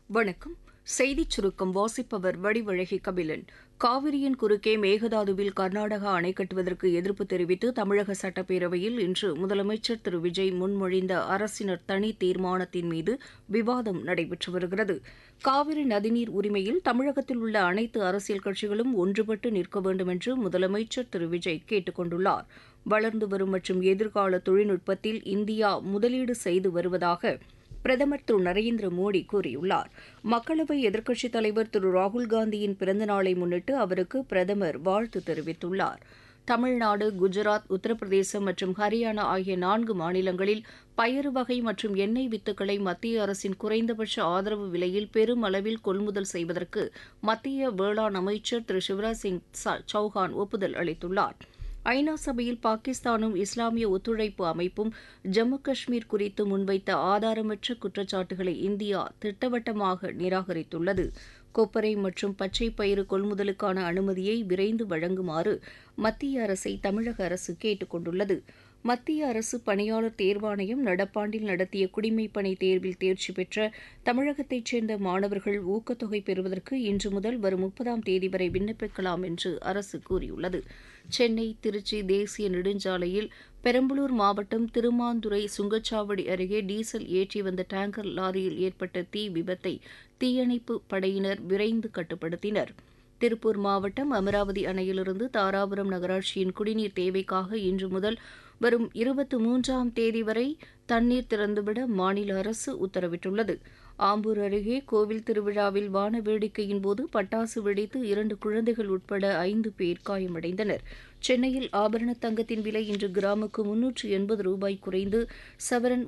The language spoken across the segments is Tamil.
வணக்கம். செய்திச் சுருக்கம் வாசிப்பவர் வடிவழகி கபிலன். காவிரியின் குறுக்கே மேகதாதுவில் கர்நாடகா அணை கட்டுவதற்கு எதிர்ப்பு தெரிவித்து தமிழக சட்டப்பேரவையில் இன்று முதலமைச்சர் திரு விஜய் முன்மொழிந்த அரசினர் தனி தீர்மானத்தின் மீது விவாதம் நடைபெற்று வருகிறது. காவிரி நதிநீர் உரிமையில் தமிழகத்தில் உள்ள அனைத்து அரசியல் கட்சிகளும் ஒன்றுபட்டு நிற்க வேண்டும் என்று முதலமைச்சர் திரு விஜய் கேட்டுக் கொண்டுள்ளார். வளர்ந்து வரும் மற்றும் எதிர்கால தொழில்நுட்பத்தில் இந்தியா முதலீடு செய்து வருவதாக பிரதமர் திரு நரேந்திர மோடி கூறியுள்ளார். மக்களவை எதிர்க்கட்சித் தலைவர் திரு ராகுல்காந்தியின் பிறந்த நாளை முன்னிட்டு அவருக்கு பிரதமர் வாழ்த்து தெரிவித்துள்ளார். தமிழ்நாடு, குஜராத், உத்தரப்பிரதேசம் மற்றும் ஹரியானா ஆகிய 4 மாநிலங்களில் பயறு வகை மற்றும் எண்ணெய் வித்துக்களை மத்திய அரசின் குறைந்தபட்ச ஆதரவு விலையில் பெருமளவில் கொள்முதல் செய்வதற்கு மத்திய வேளாண் அமைச்சர் திரு சிவராஜ் சிங் சௌஹான் ஒப்புதல் அளித்துள்ளார். ஐநா சபையில் பாகிஸ்தானும் இஸ்லாமிய ஒத்துழைப்பு அமைப்பும் ஜம்மு காஷ்மீர் குறித்து முன்வைத்த ஆதாரமற்ற குற்றச்சாட்டுகளை இந்தியா திட்டவட்டமாக நிராகரித்துள்ளது. கொப்பரை மற்றும் பச்சை பயிறு கொள்முதலுக்கான அனுமதியை விரைந்து வழங்குமாறு மத்திய அரசை தமிழக அரசு கேட்டுக் கொண்டுள்ளது. மத்திய அரசு பணியாளர் தேர்வாணையம் நடப்பாண்டில் நடத்திய குடிமைப்பணி தேர்வில் தேர்ச்சி பெற்ற தமிழகத்தைச் சேர்ந்த மாணவர்கள் ஊக்கத்தொகை பெறுவதற்கு இன்று முதல் வரும் 30ஆம் தேதி வரை விண்ணப்பிக்கலாம் என்று அரசு கூறியுள்ளது. சென்னை திருச்சி தேசிய நெடுஞ்சாலையில் பெரம்பலூர் மாவட்டம் திருமாந்துறை சுங்கச்சாவடி அருகே டீசல் ஏற்றி வந்த டேங்கர் லாரியில் ஏற்பட்ட தீ விபத்தை தீயணைப்பு படையினர் விரைந்து கட்டுப்படுத்தினர். திருப்பூர் மாவட்டம் அமராவதி அணையிலிருந்து தாராபுரம் நகராட்சியின் குடிநீர் தேவைக்காக இன்று முதல் வரும் 23ஆம் தேதி வரை தண்ணீர் திறந்துவிட மாநில அரசு உத்தரவிட்டுள்ளது. ஆம்பூர் அருகே கோவில் திருவிழாவில் வான வேடிக்கையின் போது பட்டாசு வெடித்து 2 குழந்தைகள் உட்பட 5 பேர் காயமடைந்தனர். சென்னையில் ஆபரண தங்கத்தின் விலை இன்று கிராமுக்கு 380 ரூபாய் குறைந்து சவரன்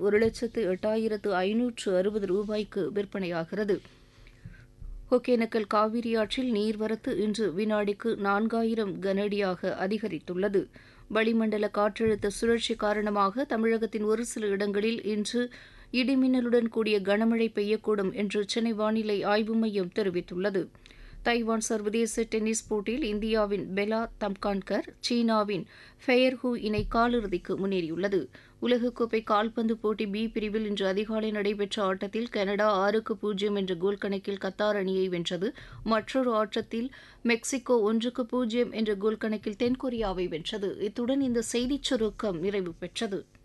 1,08,560 ரூபாய்க்கு விற்பனையாகிறது. ஒகேனக்கல் காவிரி ஆற்றில் நீர்வரத்து இன்று வினாடிக்கு 4000 கனஅடியாக அதிகரித்துள்ளது. வளிமண்டல காற்றழுத்த சுழற்சி காரணமாக தமிழகத்தின் ஒரு சில இடங்களில் இன்று இடிமின்னலுடன் கூடிய கனமழை பெய்யக்கூடும் என்று சென்னை வானிலை ஆய்வு மையம் தெரிவித்துள்ளது. தைவான் சர்வதேச டென்னிஸ் போட்டியில் இந்தியாவின் பெலா தம்கான்கர் சீனாவின் ஃபெயர்ஹூ இணை காலிறுதிக்கு முன்னேறியுள்ளது. உலகக்கோப்பை கால்பந்து போட்டி பி பிரிவில் இன்று அதிகாலை நடைபெற்ற ஆட்டத்தில் கனடா 6-0 என்ற கோல் கணக்கில் கத்தார் அணியை வென்றது. மற்றொரு ஆட்டத்தில் மெக்சிகோ 1-0 என்ற கோல் கணக்கில் தென்கொரியாவை வென்றது. இத்துடன் இந்த செய்திச் சுருக்கம் நிறைவு பெற்றது.